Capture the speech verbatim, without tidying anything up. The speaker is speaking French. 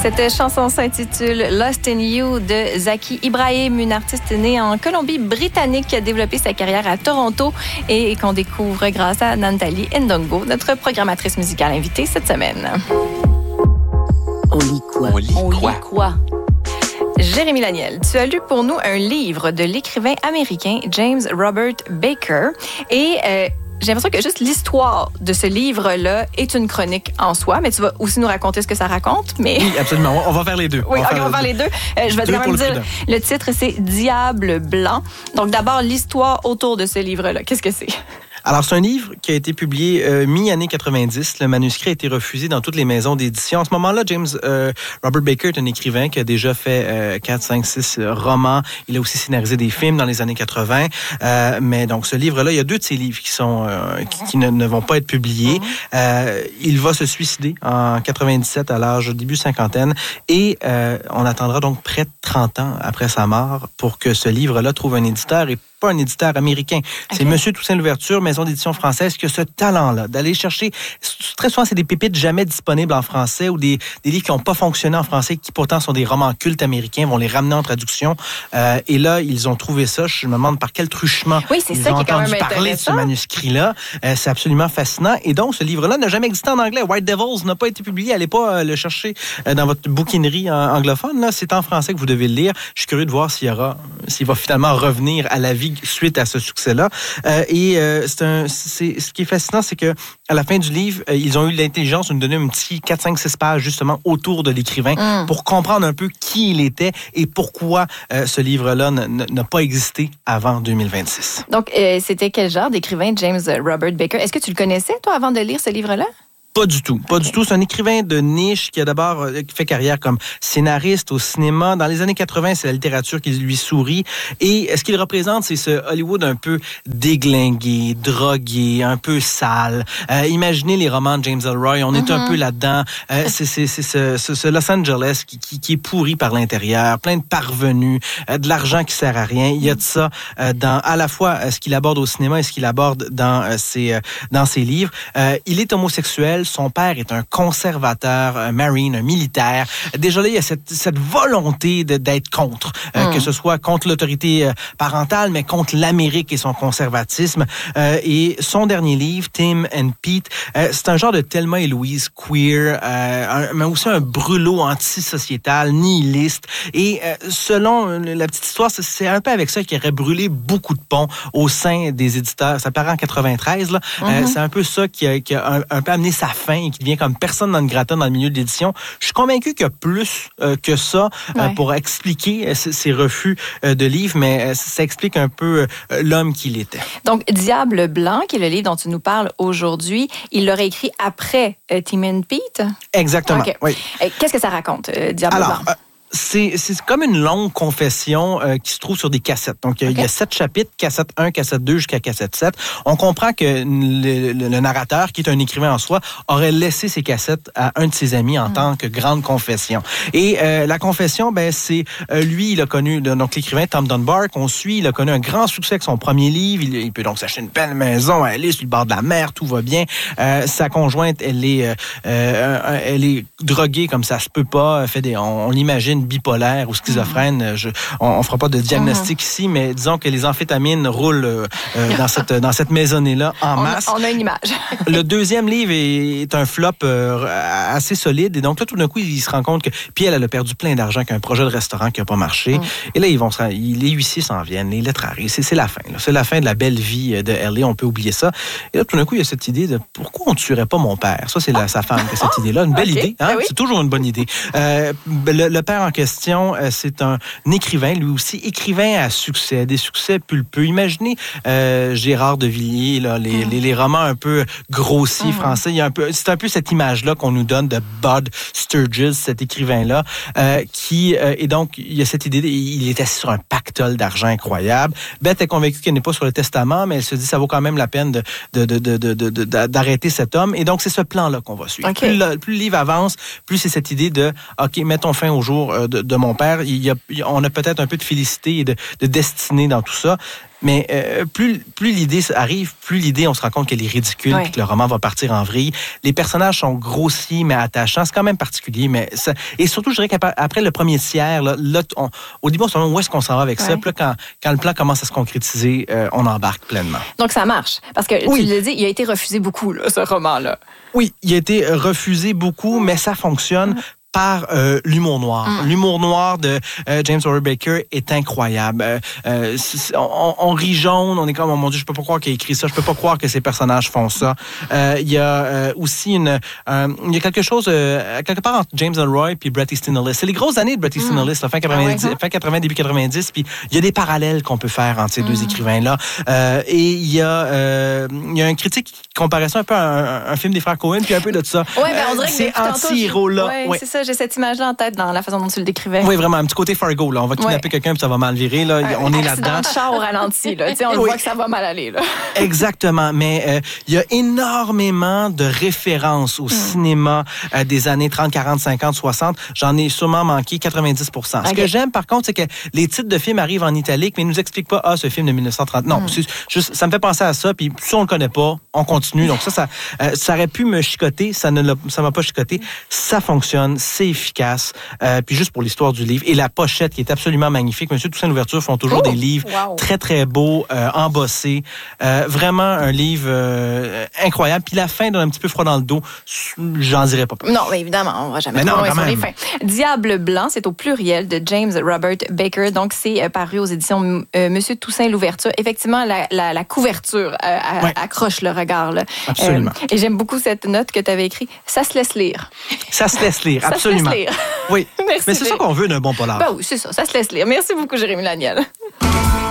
Cette chanson s'intitule Lost in You de Zaki Ibrahim, une artiste née en Colombie-Britannique qui a développé sa carrière à Toronto et qu'on découvre grâce à Nathalie Ndongo, notre programmatrice musicale invitée cette semaine. On lit quoi? On lit On quoi? lit quoi? Jérémy Laniel, tu as lu pour nous un livre de l'écrivain américain James Robert Baker et euh, j'ai l'impression que juste l'histoire de ce livre-là est une chronique en soi, mais tu vas aussi nous raconter ce que ça raconte. Mais... Oui, absolument. On va faire les deux. Oui, on va, okay, faire, on va faire les deux. Euh, je vais deux quand même le dire, le titre, c'est Diable blanc. Donc d'abord, l'histoire autour de ce livre-là. Qu'est-ce que c'est? Alors, c'est un livre qui a été publié euh, mi-année quatre-vingt-dix. Le manuscrit a été refusé dans toutes les maisons d'édition. En ce moment-là, James euh, Robert Baker est un écrivain qui a déjà fait euh, quatre, cinq, six romans. Il a aussi scénarisé des films dans les années quatre-vingt. Euh, mais donc, ce livre-là, il y a deux de ses livres qui sont euh, qui, qui ne, ne vont pas être publiés. Mm-hmm. Euh, il va se suicider en quatre-vingt-dix-sept à l'âge début cinquantaine. Et euh, on attendra donc près de trente ans après sa mort pour que ce livre-là trouve un éditeur et pas un éditeur américain. Okay. C'est Monsieur Toussaint Louverture, maison d'édition française, qui a ce talent-là d'aller chercher. Très souvent, c'est des pépites jamais disponibles en français ou des, des livres qui n'ont pas fonctionné en français, qui pourtant sont des romans cultes américains, vont les ramener en traduction. Euh, et là, ils ont trouvé ça. Je me demande par quel truchement oui, c'est ils ça ont qui est quand entendu même parler de ce manuscrit-là. Euh, c'est absolument fascinant. Et donc, ce livre-là n'a jamais existé en anglais. White Devils n'a pas été publié. Allez pas euh, le chercher euh, dans votre bouquinerie euh, anglophone. Là, c'est en français que vous devez le lire. Je suis curieux de voir s'il y aura, s'il va finalement revenir à la vie suite à ce succès-là. Euh, et euh, c'est un, c'est, ce qui est fascinant, c'est que à la fin du livre, euh, ils ont eu l'intelligence de nous donner un petit quatre, cinq, six pages justement autour de l'écrivain mm. pour comprendre un peu qui il était et pourquoi euh, ce livre-là n- n'a pas existé avant deux mille vingt-six. Donc, euh, c'était quel genre d'écrivain James Robert Baker? Est-ce que tu le connaissais, toi, avant de lire ce livre-là? Pas du tout, pas okay. du tout. C'est un écrivain de niche qui a d'abord fait carrière comme scénariste au cinéma. Dans les années quatre-vingt, c'est la littérature qui lui sourit. Et ce qu'il représente, c'est ce Hollywood un peu déglingué, drogué, un peu sale. Euh, imaginez les romans de James Ellroy, on mm-hmm. est un peu là-dedans. Euh, c'est, c'est, c'est ce, ce, ce Los Angeles qui, qui, qui est pourri par l'intérieur, plein de parvenus, euh, de l'argent qui sert à rien. Il y a de ça euh, dans à la fois euh, ce qu'il aborde au cinéma et ce qu'il aborde dans euh, ses euh, dans ses livres. Euh, il est homosexuel. Son père est un conservateur, un marine, un militaire. Déjà là, il y a cette, cette volonté de, d'être contre, euh, mmh. que ce soit contre l'autorité euh, parentale, mais contre l'Amérique et son conservatisme. Euh, et son dernier livre, Tim and Pete, euh, c'est un genre de Thelma et Louise queer, euh, un, mais aussi un brûlot antisociétal, nihiliste. Et euh, selon la petite histoire, c'est, c'est un peu avec ça qu'il aurait brûlé beaucoup de ponts au sein des éditeurs. Ça paraît en quatre-vingt-treize, là. Mmh. Euh, c'est un peu ça qui a, qui a un, un peu amené sa fin et qui devient comme personne non grata dans le milieu de l'édition. Je suis convaincu qu'il y a plus euh, que ça euh, ouais. pour expliquer euh, ces refus euh, de livres, mais euh, ça explique un peu euh, l'homme qu'il était. Donc, Diable blanc, qui est le livre dont tu nous parles aujourd'hui, il l'aurait écrit après euh, Tim and Pete? Exactement, okay. oui. Qu'est-ce que ça raconte, euh, Diable Alors, blanc? Euh, C'est, c'est comme une longue confession euh, qui se trouve sur des cassettes. Donc, okay. il y a sept chapitres, cassette un, cassette deux jusqu'à cassette sept. On comprend que le, le, le narrateur, qui est un écrivain en soi, aurait laissé ses cassettes à un de ses amis en mm. tant que grande confession. Et euh, la confession, ben c'est euh, lui, il a connu, donc l'écrivain Tom Dunbar, qu'on suit, il a connu un grand succès avec son premier livre. Il, il peut donc s'acheter une belle maison, elle est sur le bord de la mer, tout va bien. Euh, sa conjointe, elle est, euh, euh, elle est droguée comme ça se peut pas. Fait des, on, on l'imagine bipolaire ou schizophrène. Je, on, on fera pas de diagnostic uh-huh. ici, mais disons que les amphétamines roulent euh, dans cette dans cette maisonnée-là en on, masse. On a une image. Le deuxième livre est, est un flop euh, assez solide et donc là tout d'un coup il se rend compte que puis elle, elle a perdu plein d'argent qu'un projet de restaurant qui a pas marché. Uh-huh. Et là ils vont se, les huissiers s'en viennent, les lettres arrivent. C'est, c'est la fin. Là. C'est la fin de la belle vie de L A. On peut oublier ça. Et là tout d'un coup il y a cette idée de pourquoi on tuerait pas mon père. Ça c'est la, sa femme qui a cette idée-là. Une belle okay. idée. Hein? Ah oui? C'est toujours une bonne idée. Euh, le, le père en question, euh, c'est un écrivain, lui aussi, écrivain à succès, des succès pulpeux. Imaginez euh, Gérard de Villiers, là, les, mmh. les, les romans un peu grossiers mmh. français. Il y a un peu, c'est un peu cette image-là qu'on nous donne de Bud Sturges, cet écrivain-là, euh, qui euh, et donc il y a cette idée, il est assis sur un pactole d'argent incroyable. Beth est convaincue qu'elle n'est pas sur le testament, mais elle se dit ça vaut quand même la peine de, de, de, de, de, de, de d'arrêter cet homme. Et donc c'est ce plan-là qu'on va suivre. Okay. Plus, le, plus le livre avance, plus c'est cette idée de ok, mettons fin au jour euh, de, de mon père. Il y a, on a peut-être un peu de félicité et de, de destinée dans tout ça. Mais euh, plus, plus l'idée arrive, plus l'idée, on se rend compte qu'elle est ridicule, ouais. puis que le roman va partir en vrille. Les personnages sont grossiers, mais attachants. C'est quand même particulier. Mais ça, et surtout, je dirais qu'après le premier tiers, là, là on, au début, on se demande où est-ce qu'on s'en va avec ouais. ça. Puis là, quand, quand le plan commence à se concrétiser, euh, on embarque pleinement. Donc, ça marche. Parce que, oui. tu l'as dit, il a été refusé beaucoup, là, ce roman-là. Oui, il a été refusé beaucoup, mais ça fonctionne. Mmh. par euh, l'humour noir. Mm. L'humour noir de euh, James Robert Baker est incroyable. Euh, euh, on, on rit jaune, on est comme, oh mon Dieu, je peux pas croire qu'il a écrit ça, je peux pas croire que ces personnages font ça. Euh, il y a euh, aussi une... Euh, il y a quelque chose, euh, quelque part entre James Ellroy puis Bret Easton Ellis. C'est les grosses années de Bret Easton Ellis, mm. fin quatre-vingt-dix, ah ouais, fin quatre-vingts, début quatre-vingt-dix, puis il y a des parallèles qu'on peut faire entre ces mm. deux écrivains-là. Euh, et il y a euh, il y a un critique qui comparait ça un peu à un, un film des frères Coen, puis un peu de ça. Ouais, ben on dirait euh, que c'est anti-héros-là. Ouais, ouais. C'est ça. J'ai cette image-là en tête dans la façon dont tu le décrivais. Oui, vraiment, un petit côté Fargo, là. On va kidnapper ouais. quelqu'un puis ça va mal virer, là. Un on est là-dedans. De char au ralenti, là. on oui. voit que ça va mal aller, là. Exactement. Mais euh, il y a énormément de références au mm. cinéma euh, des années trente, quarante, cinquante, soixante. J'en ai sûrement manqué quatre-vingt-dix pour cent. Okay. Ce que j'aime, par contre, c'est que les titres de films arrivent en italique, mais ils nous expliquent pas, ah, ce film de dix-neuf cent trente. Non, mm. c'est juste, ça me fait penser à ça, puis si on le connaît pas, on continue. Donc ça, ça, euh, ça aurait pu me chicoter, ça ne l'a, ça m'a pas chicoté. Ça fonctionne, c'est efficace. Euh, puis juste pour l'histoire du livre et la pochette qui est absolument magnifique. Monsieur Toussaint Louverture font toujours oh, des livres wow. très très beaux, euh, embossés. Euh, vraiment un livre euh, incroyable. Puis la fin donne un petit peu froid dans le dos. J'en dirais pas plus. Non, mais évidemment, on va jamais trop loin sur les fins. Diable blanc, c'est au pluriel de James Robert Baker. Donc c'est euh, paru aux éditions euh, Monsieur Toussaint Louverture. Effectivement, la, la, la couverture euh, ouais. accroche le regard. Là. Absolument. Euh, et j'aime beaucoup cette note que tu avais écrite. Ça se laisse lire. Ça se laisse lire, absolument. Ça se laisse lire. Oui. Merci. Mais c'est ça qu'on veut d'un bon polar. Ben oui, c'est ça. Ça se laisse lire. Merci beaucoup, Jérémy Laniel.